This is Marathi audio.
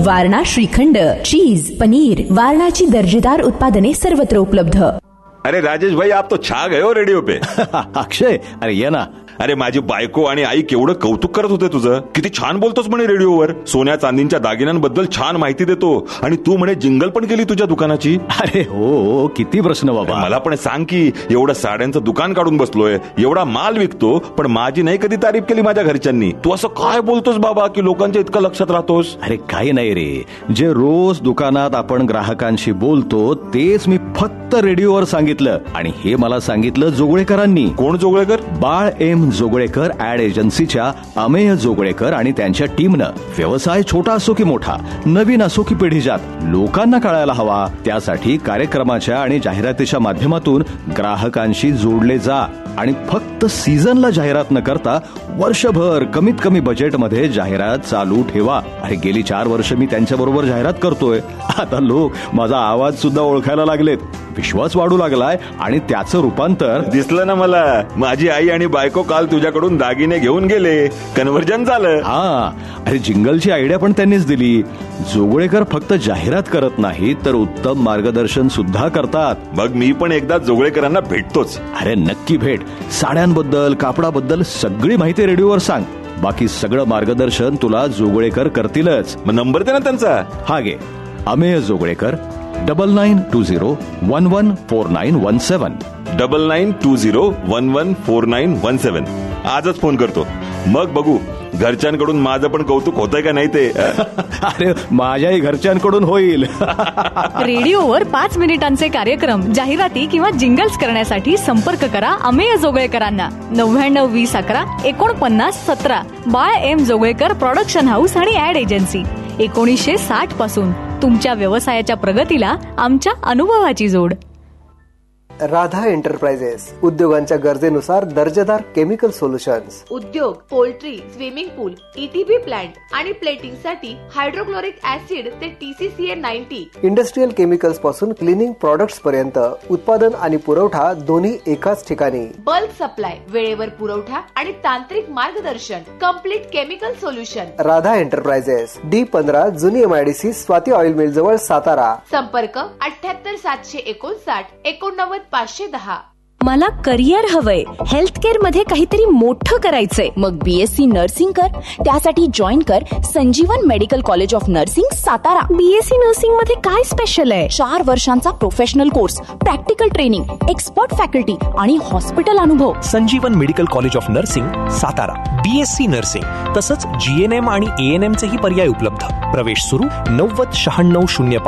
वारणा श्रीखंड, चीज, पनीर, वारणाची दर्जेदार उत्पादने सर्वत्र उपलब्ध. अरे राजेश भाई, आप तो छा गए हो रेडिओ पे. अक्षय, अरे ये ना. अरे माझी बायको आणि आई केवढं कौतुक करत होते तुझं. किती छान बोलतोस म्हणे रेडिओवर. सोन्या चांदीच्या दागिन्यांबद्दल छान माहिती देतो. आणि तू म्हणे जिंगल पण केली तुझ्या दुकानाची. अरे हो, किती प्रश्न बाबा. मला पण सांग की, एवढं साड्यांचं दुकान काढून बसलोय, एवढा माल विकतो, पण माझी नाही कधी तारीफ केली माझ्या घरच्यांनी. तू असं काय बोलतोस बाबा की लोकांच्या इतकं लक्षात राहतोस. अरे काही नाही रे, जे रोज दुकानात आपण ग्राहकांशी बोलतो तेच मी फक्त रेडिओवर सांगितलं. आणि हे मला सांगितलं जोगळेकरांनी. कोण जोगळेकर? बाळ एम जोगळेकर ऍड एजन्सीच्या अमेय जोगळेकर आणि त्यांच्या टीमनं. व्यवसाय छोटा असो की मोठा, नवीन असो की पिढीजात, लोकांना कळायला हवा त्यासाठी कार्यक्रमाच्या आणि जाहिरातीच्या माध्यमातून ग्राहकांशी जोडले जा. आणि फक्त सीझनला जाहिरात न करता वर्षभर कमीत कमी बजेटमध्ये जाहिरात चालू ठेवा. अरे गेली 4 वर्ष मी त्यांच्या बरोबर जाहिरात करतोय. आता लोक माझा आवाज सुद्धा ओळखायला लागलेत, विश्वास वाढू लागलाय आणि त्याचं रूपांतर दिसलं ना मला. माझी आई आणि बायको काल तुझ्याकडून दागिने घेऊन गेले, कन्व्हर्जन झालं. हा, अरे जिंगलची आयडिया पण त्यांनीच दिली. जोगळेकर फक्त जाहिरात करत नाहीत तर उत्तम मार्गदर्शन सुद्धा करतात. मग मी पण एकदा जोगळेकरांना भेटतोच. अरे नक्की भेट. साड्यांबद्दल, कापडाबद्दल सगळी माहिती रेडिओवर सांग. बाकी सगळं मार्गदर्शन तुला जोगळेकर करतीलच. मग नंबर दे ना त्यांचा. हा घे, अमेय जोगळेकर, 9920114917. 9920114917. आजच फोन करतो, मग बघू घरच्यांकडून माझं पण कौतुक होतंय का नाही ते. अरे माझ्याही घरच्यांकडून होईल. रेडिओवर 5 मिनिटांचे कार्यक्रम, जाहिराती किंवा जिंगल्स करण्यासाठी संपर्क करा अमेय जोगळेकरांना. 9920114917. बाळ एम जोगळेकर प्रोडक्शन हाऊस आणि ऍड एजन्सी. 1960 पासून तुमच्या व्यवसायाच्या प्रगतीला आमच्या अनुभवाची जोड. राधा एंटरप्राइजेस, उद्योगांच्या गरजेनुसार दर्जेदार केमिकल सोल्युशन्स. उद्योग, पोल्ट्री, स्विमिंग पूल, ईटीबी प्लांट आणि प्लेटिंग साठी हायड्रोक्लोरिक ऍसिड ते TCCA 90. इंडस्ट्रीयल केमिकल्स पासून क्लिनिंग प्रोडक्ट्स पर्यंत उत्पादन आणि पुरवठा दोन्ही एकाच ठिकाणी. बल्क सप्लाय, वेळेवर पुरवठा आणि तांत्रिक मार्गदर्शन. Complete chemical solution. Radha enterprises, D15 जुनी MIDC स्वाती ऑइल मिल जवळ, सातारा. संपर्क 78 759 89 510. मला करिअर हवंय. हेल्थकेअर मध्ये काहीतरी मोठं करायचंय. मग BSc नर्सिंग कर. त्यासाठी जॉईन कर संजीवन medical college of nursing, Satara. BSc nursing मध्ये काय स्पेशल आहे? 4 वर्षांचा professional course, practical training, expert faculty आणि हॉस्पिटल अनुभव. संजीवन medical college of nursing, Satara. BSc nursing तसंच GNM आणि ANM चेही पर्याय उपलब्ध. प्रवेश सुरू 909605